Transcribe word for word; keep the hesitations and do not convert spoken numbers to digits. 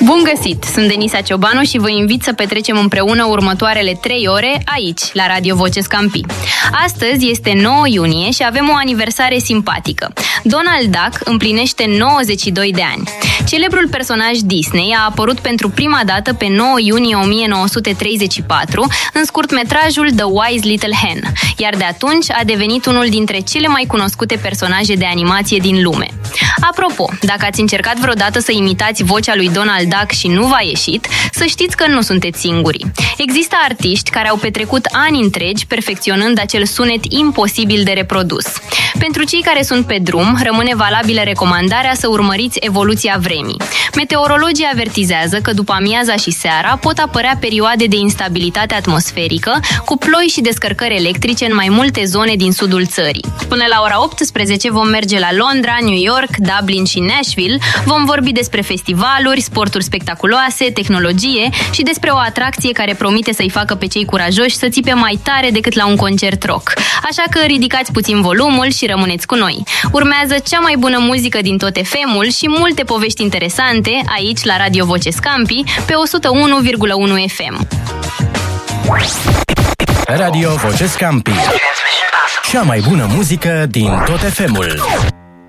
Bun găsit! Sunt Denisa Ciobanu și vă invit să petrecem împreună următoarele trei ore aici, la Radio Voce Scampi. Astăzi este nouă iunie și avem o aniversare simpatică. Donald Duck împlinește nouăzeci și doi de ani. Celebrul personaj Disney a apărut pentru prima dată pe nouă iunie o mie nouă sute treizeci și patru în scurtmetrajul The Wise Little Hen, iar de atunci a devenit unul dintre cele mai cunoscute personaje de animație din lume. Apropo, dacă ați încercat vreodată să imitați vocea lui Donald Duck și nu v-a ieșit, să știți că nu sunteți singuri. Există artiști care au petrecut ani întregi perfecționând acel sunet imposibil de reprodus. Pentru cei care sunt pe drum, rămâne valabilă recomandarea să urmăriți evoluția vremii. Meteorologii avertizează că după amiaza și seara pot apărea perioade de instabilitate atmosferică, cu ploi și descărcări electrice în mai multe zone din sudul țării. Până la ora optsprezece vom merge la Londra, New York, Dublin și Nashville. Vom vorbi despre festivaluri, sporturi spectaculoase, tehnologie și despre o atracție care promite să-i facă pe cei curajoși să țipe mai tare decât la un concert rock. Așa că ridicați puțin volumul și rămâneți cu noi. Urmează cea mai bună muzică din tot F M-ul și multe povești interesante aici la Radio Voce Scampi pe o sută unu virgulă unu F M. Radio Voce Scampi. Cea mai bună muzică din tot F M-ul.